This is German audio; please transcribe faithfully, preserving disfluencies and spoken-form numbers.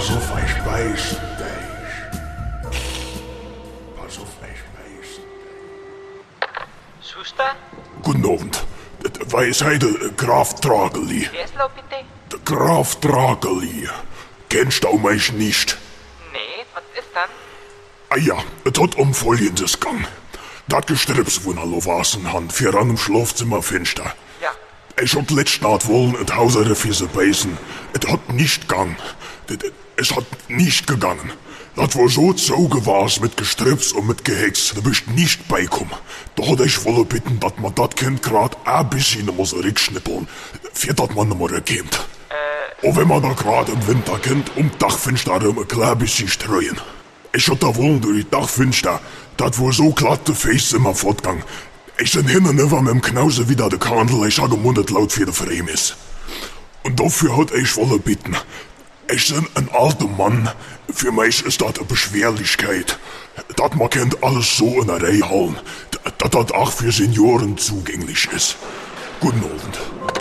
Pass auf, ich beiß dich. Pass auf, ich beiß dich. Schuster? Guten Abend. Weiß heute Graf Drageli. Wer ist laut bitte? Der Graf Drageli. Kennst du mich nicht? Nee, was ist dann? Ah ja, es hat um Folgendes gegangen. Das Gestrips, wo er wasen han, für an im Schlafzimmer finster. Ja. Ich hab letzte Nacht wollen et Hauser für beißen. Es hat nicht gegangen. Es hat nicht gegangen. Das war so zoge war's mit Gestrips und mit Gehex. Da bist nicht beikommen. Da hat ich wolle bitten, dass man das Kind grad ein bisschen muss rückschnippeln, für das man nimmer erkennt. Äh. Und wenn man da grad im Winter kennt, um Dachfenster um ein klein bisschen streuen. Ich hab da wollen durch die Dachfenster, das war so glatt der Face immer fortgang. Ich bin hin und über mit dem Knause wieder der Kandel, ich hab gemundet laut für der Frame ist. Und dafür hat ich wolle bitten. Ich bin ein alter Mann. Für mich ist das eine Beschwerlichkeit. Das man kennt alles so in der Reihe halten. Dass das auch für Senioren zugänglich ist. Guten Abend.